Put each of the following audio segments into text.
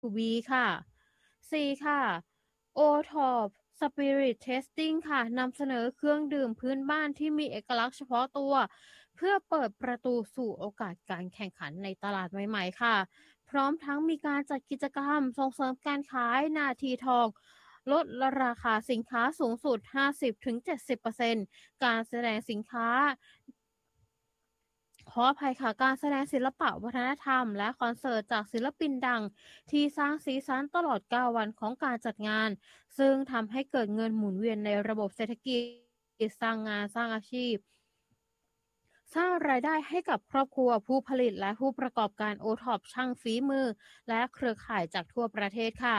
B ค่ะ C ค่ะ OTOP Spirit Tasting ค่ะนำเสนอเครื่องดื่มพื้นบ้านที่มีเอกลักษณ์เฉพาะตัวเพื่อเปิดประตูสู่โอกาสการแข่งขันในตลาดใหม่ๆค่ะพร้อมทั้งมีการจัดกิจกรรมส่งเสริมการขายนาทีทองลดราคาสินค้าสูงสุด 50-70%การแสดงสินค้า ขออภัยค่ะการแสดงศิลปะวัฒนธรรมและคอนเสิร์ตจากศิลปินดังที่สร้างสีสันตลอด9วันของการจัดงานซึ่งทำให้เกิดเงินหมุนเวียนในระบบเศรษฐกิจสร้างงานสร้างอาชีพสร้างรายได้ให้กับครอบครัวผู้ผลิตและผู้ประกอบการโอท็อปช่างฝีมือและเครือข่ายจากทั่วประเทศค่ะ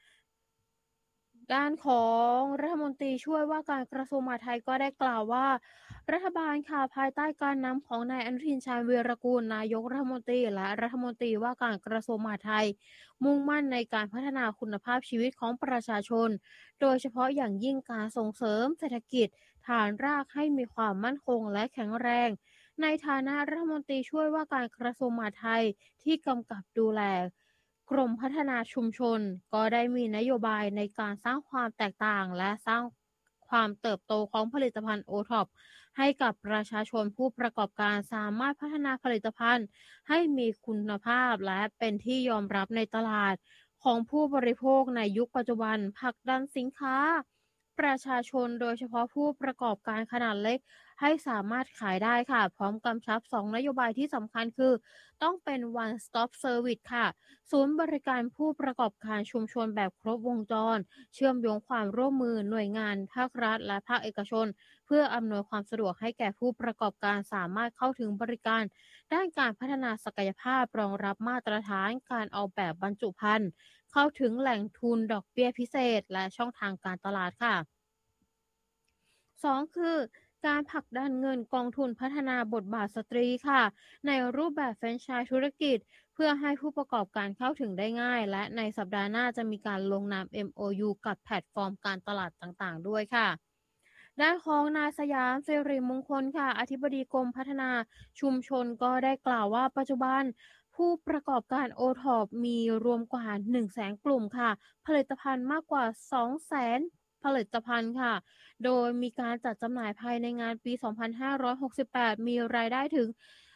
ด้านของรัฐมนตรีช่วยว่าการกระทรวงมหาดไทยก็ได้กล่าวว่ารัฐบาลค่ะภายใต้การนำของนายอนุทินชาญวีรกูลนายกรัฐมนตรีและรัฐมนตรีว่าการกระทรวงมหาดไทยมุ่งมั่นในการพัฒนาคุณภาพชีวิตของประชาชนโดยเฉพาะอย่างยิ่งการส่งเสริมเศรษฐกิจฐานรากให้มีความมั่นคงและแข็งแรงในฐานะรัฐมนตรีช่วยว่าการกระทรวงมหาดไทยที่กำกับดูแล กรมพัฒนาชุมชนก็ได้มีนโยบายในการสร้างความแตกต่างและสร้างความเติบโตของผลิตภัณฑ์โอท็อปให้กับประชาชนผู้ประกอบการสามารถพัฒนาผลิตภัณฑ์ให้มีคุณภาพและเป็นที่ยอมรับในตลาดของผู้บริโภคในยุคปัจจุบันผลักดันสินค้าประชาชนโดยเฉพาะผู้ประกอบการขนาดเล็กให้สามารถขายได้ค่ะพร้อมกำชับ2นโยบายที่สำคัญคือต้องเป็น one stop service ค่ะ ศูนย์บริการผู้ประกอบการชุมชนแบบครบวงจรเชื่อมโยงความร่วมมือหน่วยงานภาครัฐและภาคเอกชนเพื่ออำนวยความสะดวกให้แก่ผู้ประกอบการสามารถเข้าถึงบริการด้านการพัฒนาศักยภาพรองรับมาตรฐานการออกแบบบรรจุภัณฑ์เข้าถึงแหล่งทุนดอกเบี้ยพิเศษและช่องทางการตลาดค่ะ 2คือการผลักดันเงินกองทุนพัฒนาบทบาทสตรีค่ะในรูปแบบแฟรนไชส์ธุรกิจเพื่อให้ผู้ประกอบการเข้าถึงได้ง่ายและในสัปดาห์หน้าจะมีการลงนาม MOU กับแพลตฟอร์มการตลาดต่างๆด้วยค่ะด้านของนายสยามสิริมงคลค่ะอธิบดีกรมพัฒนาชุมชนก็ได้กล่าวว่าปัจจุบันผู้ประกอบการโอท็อปมีรวมกว่า100,000กลุ่มค่ะผลิตภัณฑ์มากกว่า200,000ผลิตภัณฑ์ค่ะ โดยมีการจัดจำหน่ายภายในงานปี 2568 มีรายได้ถึง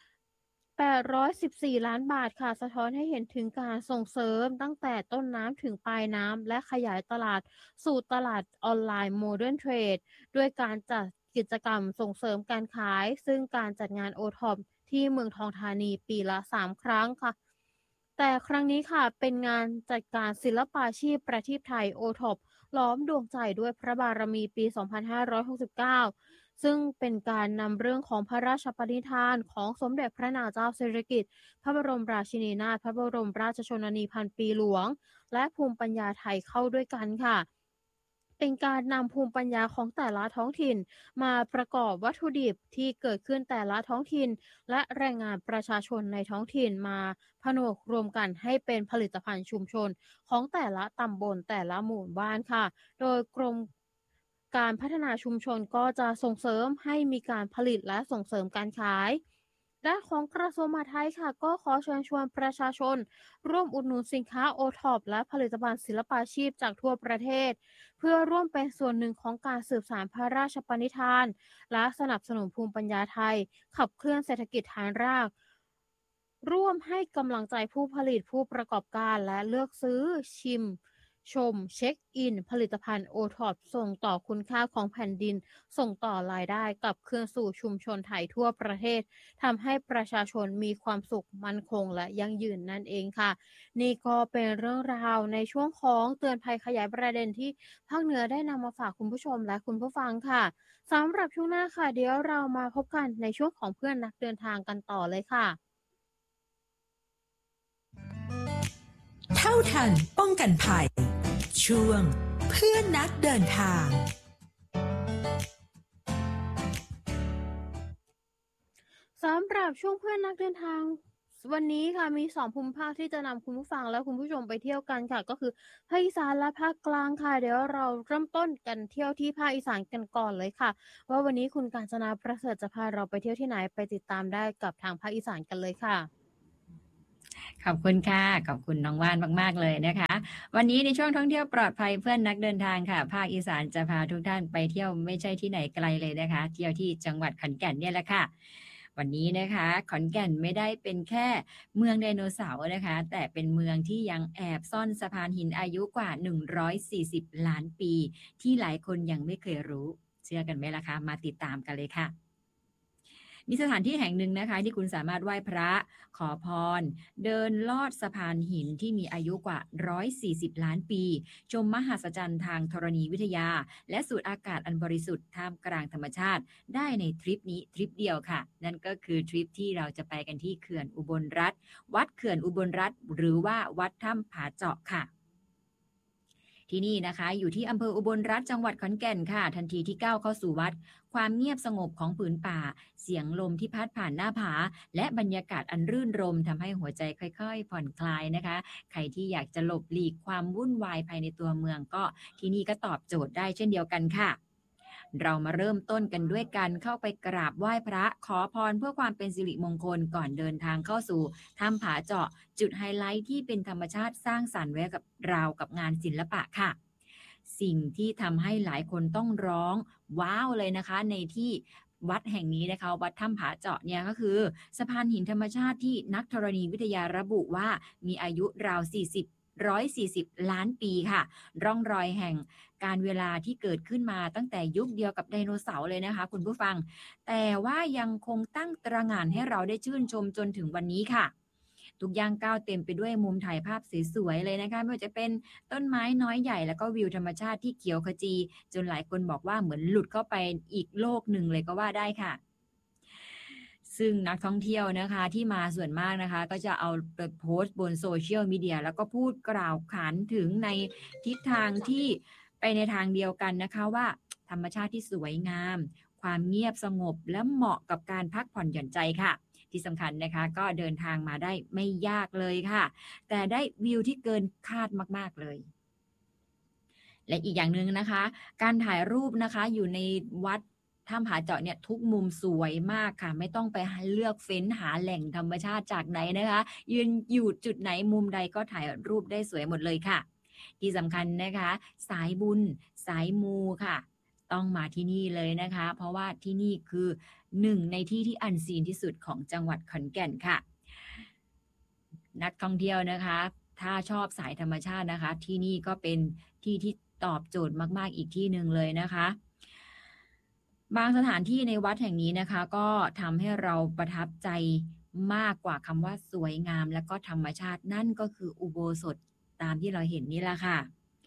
814 ล้านบาทค่ะ สะท้อนให้เห็นถึงการส่งเสริมตั้งแต่ต้นน้ำถึงปลายน้ำและขยายตลาดสู่ตลาดออนไลน์ Modern Trade ด้วยการจัดกิจกรรมส่งเสริมการขาย ซึ่งการจัดงาน OTOP ที่เมืองทองธานีปีละ 3 ครั้งค่ะ แต่ครั้งนี้ค่ะเป็นงานจัดการศิลปาชีพประทีปไทย OTOP ล้อมดวงใจด้วยพระบารมีปี 2569 ซึ่งเป็นการนำเรื่องของพระราชปณิธานของสมเด็จพระนางเจ้าสิริกิติ์พระบรมราชินีนาถพระบรมราชชนนีพันปีหลวงและภูมิปัญญาไทยเข้าด้วยกันค่ะ เป็นการนำภูมิปัญญาของแต่ละท้องถิ่นมาประกอบวัตถุดิบที่เกิดขึ้นแต่ละท้องถิ่นและแรงงานประชาชนในท้องถิ่นมาผนวกรวมกันให้เป็นผลิตภัณฑ์ชุมชนของแต่ละตำบลแต่ละหมู่บ้านค่ะโดยกรมการพัฒนาชุมชนก็จะส่งเสริมให้มีการผลิตและส่งเสริมการขายด้านของกระทรวงมหาดไทยค่ะก็ขอเชิญชวนประชาชนร่วมอุดหนุนสินค้าโอท็อปและผลิตภัณฑ์ศิลปาชีพจากทั่วประเทศ เพื่อร่วมเป็นส่วนหนึ่งของการสืบสานพระราชปณิธานและสนับสนุนภูมิปัญญาไทยขับเคลื่อนเศรษฐกิจฐานรากร่วมให้กำลังใจผู้ผลิตผู้ประกอบการและเลือกซื้อชิมชมเช็คอินผลิตภัณฑ์โอท็อปส่งต่อคุณค่าของแผ่นดินส่งต่อรายได้กับเคลื่อนสู่ชุมชนไทยทั่วประเทศทำให้ประชาชนมีความสุขมั่นคงและยั่งยืนนั่นเองค่ะ นี่ก็เป็นเรื่องราวในช่วงของเตือนภัยขยายประเด็นที่ภาคเหนือได้นำมาฝากคุณผู้ชมและคุณผู้ฟังค่ะสำหรับช่วงหน้าค่ะเดี๋ยวเรามาพบกันในช่วงของเพื่อนนักเดินทางกันต่อเลยค่ะเท่าทันป้องกันภัยช่วงเพื่อนนักเดินทางสำหรับช่วงเพื่อนนักเดินทางวันนี้ค่ะมี2ภูมิภาคที่จะนำคุณผู้ฟังและคุณผู้ชมไปเที่ยวกันค่ะก็คือภาคอีสานและภาคกลางค่ะเดี๋ยวเราเริ่มต้นกันเที่ยวที่ภาคอีสานกันก่อนเลยค่ะว่าวันนี้คุณกาญจนาประเสริฐจะพาเราไปเที่ยวที่ไหนไปติดตามได้กับทางภาคอีสานกันเลยค่ะขอบคุณค่ะขอบคุณน้องว่านมากๆเลยนะคะวันนี้ในช่วงท่องเที่ยวปลอดภัยเพื่อนนักเดินทางค่ะภาคอีสานจะพาทุกท่านไปเที่ยวไม่ใช่ที่ไหนไกลเลยนะคะเที่ยวที่จังหวัดขอนแก่นเนี่ยแหละค่ะวันนี้นะคะขอนแก่นไม่ได้เป็นแค่เมืองไดโนเสาร์นะคะแต่เป็นเมืองที่ยังแอบซ่อนสะพานหินอายุกว่า140ล้านปีที่หลายคนยังไม่เคยรู้เชื่อกันไหมล่ะคะมาติดตามกันเลยค่ะมีสถานที่แห่งหนึ่งนะคะที่คุณสามารถไหว้พระขอพรเดินลอดสะพานหินที่มีอายุกว่า140ล้านปีชมมหัศจรรย์ทางธรณีวิทยาและสูดอากาศอันบริสุทธิ์ท่ามกลางธรรมชาติได้ในทริปนี้ทริปเดียวค่ะนั่นก็คือทริปที่เราจะไปกันที่เขื่อนอุบลรัฐวัดเขื่อนอุบลรัฐหรือว่าวัดถ้ำผาเจาะค่ะที่นี่นะคะอยู่ที่อำเภออุบลรัฐจังหวัดขอนแก่นค่ะทันทีที่ก้าวเข้าสู่วัดความเงียบสงบของผืนป่าเสียงลมที่พัดผ่านหน้าผาและบรรยากาศอันรื่นรมทำให้หัวใจค่อยๆผ่อนคลายนะคะใครที่อยากจะหลบหลีกความวุ่นวายภายในตัวเมืองก็ที่นี่ก็ตอบโจทย์ได้เช่นเดียวกันค่ะเรามาเริ่มต้นกันด้วยการเข้าไปกราบไหว้พระขอพรเพื่อความเป็นสิริมงคลก่อนเดินทางเข้าสู่ถ้ำผาเจาะจุดไฮไลท์ที่เป็นธรรมชาติสร้างสรรค์ไว้กับราวกับงานศิลปะค่ะสิ่งที่ทำให้หลายคนต้องร้องว้าวเลยนะคะในที่วัดแห่งนี้นะคะวัดถ้ำผาเจาะเนี่ยก็คือสะพานหินธรรมชาติที่นักธรณีวิทยาระบุว่ามีอายุราว140 ล้านปีค่ะร่องรอยแห่งการเวลาที่เกิดขึ้นมาตั้งแต่ยุคเดียวกับไดโนเสาร์เลยนะคะคุณผู้ฟังแต่ว่ายังคงตั้งตระหง่านให้เราได้ชื่นชมจนถึงวันนี้ค่ะทุกย่างก้าวเต็มไปด้วยมุมถ่ายภาพสวยๆเลยนะคะไม่ว่าจะเป็นต้นไม้น้อยใหญ่แล้วก็วิวธรรมชาติที่เขียวขจีจนหลายคนบอกว่าเหมือนหลุดเข้าไปอีกโลกหนึ่งเลยก็ว่าได้ค่ะซึ่งนักท่องเที่ยวนะคะที่มาส่วนมากนะคะก็จะเอาไปโพสต์บนโซเชียลมีเดียแล้วก็พูดกล่าวขานถึงในทิศทางที่ไปในทางเดียวกันนะคะว่าธรรมชาติที่สวยงามความเงียบสงบและเหมาะกับการพักผ่อนหย่อนใจค่ะที่สำคัญนะคะก็เดินทางมาได้ไม่ยากเลยค่ะแต่ได้วิวที่เกินคาดมากๆเลยและอีกอย่างหนึ่งนะคะการถ่ายรูปนะคะอยู่ในวัดถ้ำผาเจาะเนี่ยทุกมุมสวยมากค่ะไม่ต้องไปเลือกเฟ้นหาแหล่งธรรมชาติจากไหนนะคะยืนอยู่จุดไหนมุมใดก็ถ่ายรูปได้สวยหมดเลยค่ะที่สำคัญนะคะสายบุญสายมูค่ะต้องมาที่นี่เลยนะคะเพราะว่าที่นี่คือหนึ่งในที่ที่อันซีนที่สุดของจังหวัดขอนแก่นค่ะนักท่องเที่ยวนะคะถ้าชอบสายธรรมชาตินะคะที่นี่ก็เป็นที่ที่ตอบโจทย์มากๆอีกที่หนึ่งเลยนะคะบางสถานที่ในวัดแห่งนี้นะคะก็ทำให้เราประทับใจมากกว่าคำว่าสวยงามและก็ธรรมชาตินั่นก็คืออุโบสถตามที่เราเห็นนี่แหละค่ะ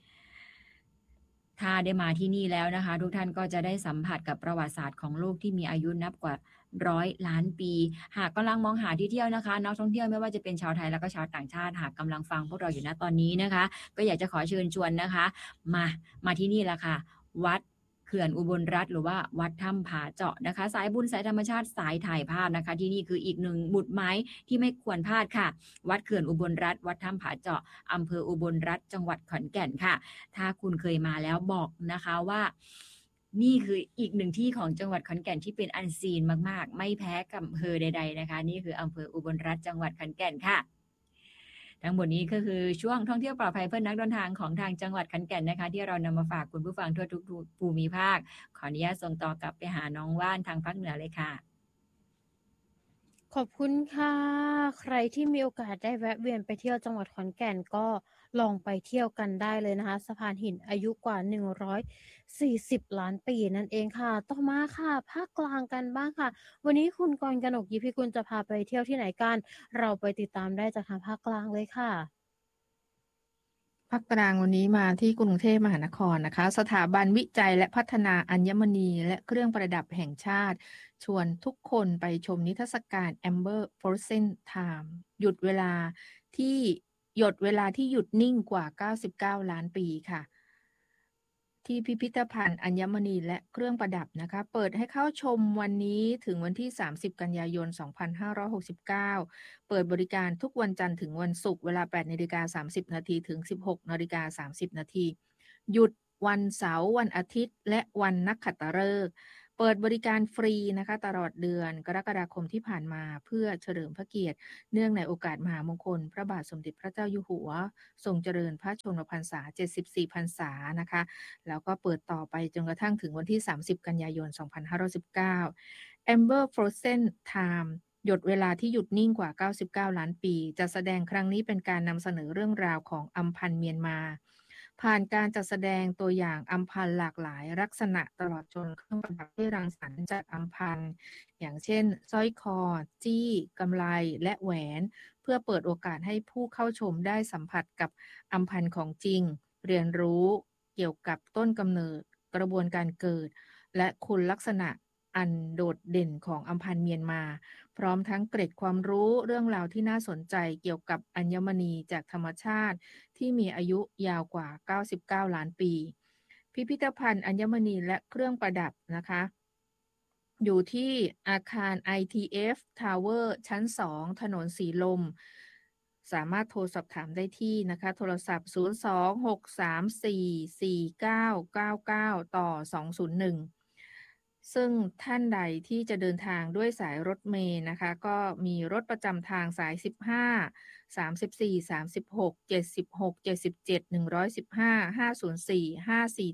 ถ้าได้มาที่นี่แล้วนะคะทุกท่านก็จะได้สัมผัสกับประวัติศาสตร์ของโลกที่มีอายุนับกว่า100 ล้านปีหากกำลังมองหาที่เที่ยวนะคะนักท่องเที่ยวไม่ว่าจะเป็นชาวไทยแล้วก็ชาวต่างชาติหากกำลังฟังพวกเราอยู่ณตอนนี้นะคะก็อยากจะขอเชิญชวนนะคะมาที่นี่ละค่ะวัดเขื่อนอุบลรัฐหรือว่าวัดถ้ำผาเจาะนะคะสายบุญสายธรรมชาติสายถ่ายภาพนะคะที่นี่คืออีกหนึ่งหมุดหมายที่ไม่ควรพลาดค่ะวัดเขื่อนอุบลรัฐวัดถ้ำผาเจาะอำเภออุบลรัฐจังหวัดขอนแก่นค่ะถ้าคุณเคยมาแล้วบอกนะคะว่านี่คืออีกหนึ่งที่ของจังหวัดขอนแก่นที่เป็นอันซีนมากๆไม่แพ้กับอำเภอใดๆนะคะนี่คืออำเภออุบลรัฐจังหวัดขอนแก่นค่ะทั้งหมดนี้ก็คือช่วงท่องเที่ยวปลอดภัยเพื่อนนักเดินทางของทางจังหวัดขอนแก่นนะคะที่เรานำมาฝากคุณผู้ฟังทั่วทุกภูมิภาคขออนุญาตส่งต่อกลับไปหาน้องว่านทางภาคเหนือเลยค่ะขอบคุณค่ะใครที่มีโอกาสได้แวะเวียนไปเที่ยวจังหวัดขอนแก่นก็ลองไปเที่ยวกันได้เลยนะคะสะพานหินอายุกว่า140ล้านปีนั่นเองค่ะต่อมาค่ะภาคกลางกันบ้างค่ะวันนี้คุณกรณ์กนกยิพิกุลจะพาไปเที่ยวที่ไหนกันเราไปติดตามได้จากทางภาคกลางเลยค่ะภาคกลางวันนี้มาที่กรุงเทพมหานครนะคะสถาบันวิจัยและพัฒนาอัญมณีและเครื่องประดับแห่งชาติชวนทุกคนไปชมนิทรรศการ Amber Frozen Time หยุดเวลาที่หยุดนิ่งกว่า99ล้านปีค่ะที่พิพิธภัณฑ์อัญมณีและเครื่องประดับนะคะเปิดให้เข้าชมวันนี้ถึงวันที่30กันยายน2569เปิดบริการทุกวันจันทร์ถึงวันศุกร์เวลา 8:30 นถึง 16:30 นหยุดวันเสาร์วันอาทิตย์และวันนักขัตฤกษ์เปิดบริการฟรีนะคะตลอดเดือนกรกฎาคมที่ผ่านมาเพื่อเฉลิมพระเกียรติเนื่องในโอกาสมหามงคลพระบาทสมเด็จพระเจ้าอยู่หัวทรงเจริญพระชนมพรรษา74พรรษานะคะแล้วก็เปิดต่อไปจนกระทั่งถึงวันที่30กันยายน2519 Amber Frozen Time หยดเวลาที่หยุดนิ่งกว่า99ล้านปีจัดแสดงครั้งนี้เป็นการนำเสนอเรื่องราวของอัมพันธ์เมียนมาผ่านการจัดแสดงตัวอย่างอัมพันธ์หลากหลายลักษณะตลอดจนเครื่องประดับที่รังสรรค์จากอัมพันธ์อย่างเช่นสร้อยคอจี้กำไลและแหวนเพื่อเปิดโอกาสให้ผู้เข้าชมได้สัมผัสกับอัมพันธ์ของจริงเรียนรู้เกี่ยวกับต้นกำเนิดกระบวนการเกิดและคุณลักษณะอันโดดเด่นของอัมพันธ์เมียนมาพร้อมทั้งเกร็ดความรู้เรื่องราวที่น่าสนใจเกี่ยวกับอัญมณีจากธรรมชาติที่มีอายุยาวกว่า99ล้านปีพิพิธภัณฑ์อัญมณีและเครื่องประดับนะคะอยู่ที่อาคาร ITF Tower ชั้น 2 ถนนสีลมสามารถโทรสอบถามได้ที่นะคะโทรศัพท์026344999ต่อ201ซึ่งท่านใดที่จะเดินทางด้วยสายรถเมล์นะคะก็มีรถประจำทางสาย15 34 36 76 77 115 504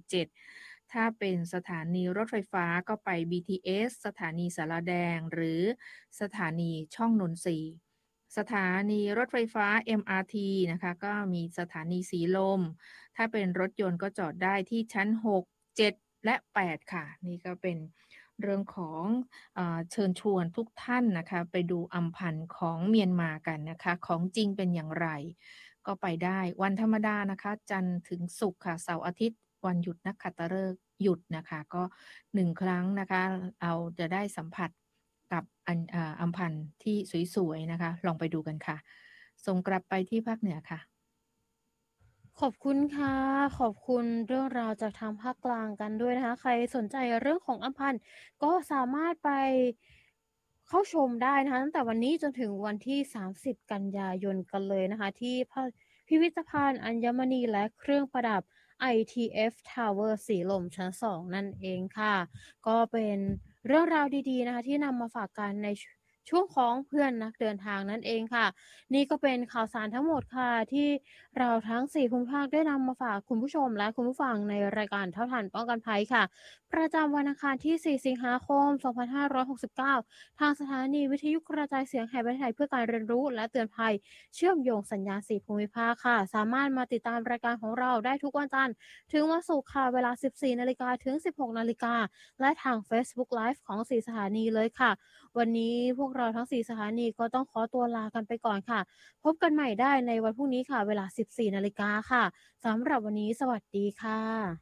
547ถ้าเป็นสถานีรถไฟฟ้าก็ไป BTS สถานีสารแดงหรือสถานีช่องนนทรีสถานีรถไฟฟ้า MRT นะคะก็มีสถานีสีลมถ้าเป็นรถยนต์ก็จอดได้ที่ชั้น6 7และ8ค่ะนี่ก็เป็นเรื่องของเชิญชวนทุกท่านนะคะไปดูอัมพันธ์ของเมียนมากันนะคะของจริงเป็นอย่างไรก็ไปได้วันธรรมดานะคะจันทร์ถึงศุกร์ค่ะเสาร์อาทิตย์วันหยุดนักขัตฤกษ์หยุดนะคะก็1ครั้งนะคะเอาจะได้สัมผัสกับอัมพันธ์ที่สวยๆนะคะลองไปดูกันค่ะส่งกลับไปที่ภาคเหนือค่ะขอบคุณค่ะขอบคุณเรื่องราวจากทางภาคกลางกันด้วยนะคะใครสนใจเรื่องของอัมพันธ์ก็สามารถไปเข้าชมได้นะคะตั้งแต่วันนี้จนถึงวันที่30กันยายนกันเลยนะคะที่พิพิธภัณฑ์อัญมณีและเครื่องประดับ ITF Tower สีลมชั้น 2นั่นเองค่ะก็เป็นเรื่องราวดีๆนะคะที่นำมาฝากกันในช่วงของเพื่อนนักเดินทางนั่นเองค่ะนี่ก็เป็นข่าวสารทั้งหมดค่ะที่เราทั้ง4ภูมิภาคได้นำมาฝากคุณผู้ชมและคุณผู้ฟังในรายการเท่าทันป้องกันภัยค่ะประจำวันอังคารที่4สิงหาคม2569ทางสถานีวิทยุกระจายเสียงแห่งประเทศไทยเพื่อการเรียนรู้และเตือนภัยเชื่อมโยงสัญญาณ4ภูมิภาคค่ะสามารถมาติดตามรายการของเราได้ทุกวันจันทร์ถึงวันศุกร์ค่ะเวลา 14:00 นถึง 16:00 นและทาง Facebook Live ของ4สถานีเลยค่ะวันนี้พวกเราทั้ง4สถานีก็ต้องขอตัวลากันไปก่อนค่ะพบกันใหม่ได้ในวันพรุ่งนี้ค่ะเวลา 14:00 นค่ะสำหรับวันนี้สวัสดีค่ะ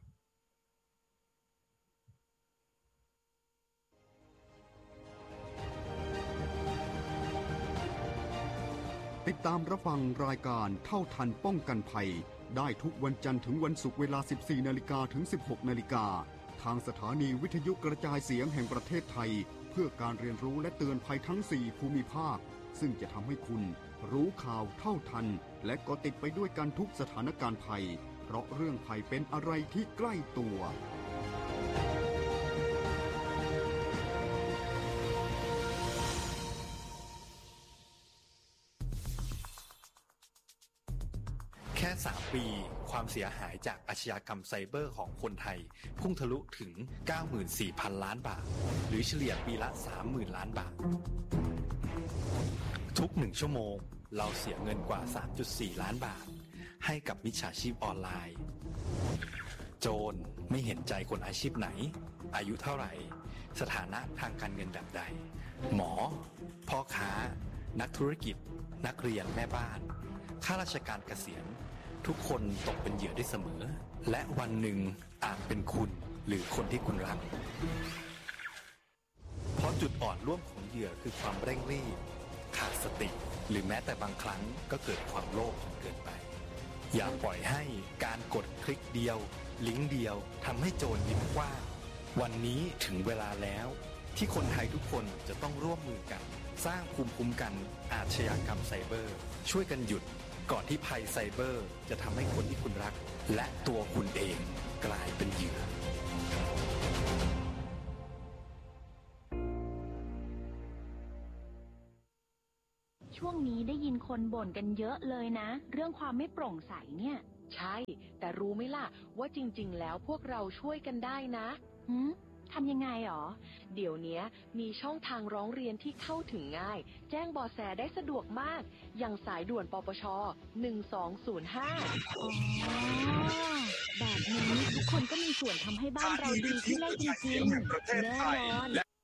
ติดตามรับฟังรายการเท่าทันป้องกันภัยได้ทุกวันจันทร์ถึงวันศุกร์เวลา 14:00 นถึง 16:00 นทางสถานีวิทยุกระจายเสียงแห่งประเทศไทยเพื่อการเรียนรู้และเตือนภัยทั้ง4ภูมิภาคซึ่งจะทำให้คุณรู้ข่าวเท่าทันและก็ติดไปด้วยกันทุกสถานการณ์ภัยเพราะเรื่องภัยเป็นอะไรที่ใกล้ตัวแค่3ปีความเสียหายจากอาชญากรรมไซเบอร์ของคนไทยพุ่งทะลุถึง 94,000 ล้านบาทหรือเฉลี่ยปีละ 30,000 ล้านบาททุก1ชั่วโมงเราเสียเงินกว่า 3.4 ล้านบาทให้กับมิจฉาชีพออนไลน์โจรไม่เห็นใจคนอาชีพไหนอายุเท่าไหร่สถานะทางการเงินแบบใดหมอพ่อค้านักธุรกิจนักเรียนแม่บ้านข้าราชการเกษียณทุกคนตกเป็นเหยื่อได้เสมอและวันหนึ่งอาจเป็นคุณหรือคนที่คุณรักเพราะจุดอ่อนร่วมของเหยื่อคือความเร่งรีบขาดสติหรือแม้แต่บางครั้งก็เกิดความโลภจนเกินไปอย่าปล่อยให้การกดคลิกเดียวลิงก์เดียวทำให้โจรยิ้มกว้างวันนี้ถึงเวลาแล้วที่คนไทยทุกคนจะต้องร่วมมือกันสร้างภูมิคุ้มกันอาชญากรรมไซเบอร์ช่วยกันหยุดก่อนที่ภัยไซเบอร์จะทำให้คนที่คุณรักและตัวคุณเองกลายเป็นเหยื่อช่วงนี้ได้ยินคนบ่นกันเยอะเลยนะเรื่องความไม่โปร่งใสเนี่ยใช่แต่รู้ไหมล่ะว่าจริงๆแล้วพวกเราช่วยกันได้นะทำยังไงหรอเดี๋ยวนี้มีช่องทางร้องเรียนที่เข้าถึงง่ายแจ้งเบาะแสได้สะดวกมากอย่างสายด่วนปปช1205 แบบนี้ทุกคนก็มีส่วนทำให้บ้านเราดีขึ้นได้จริงๆแน่นอน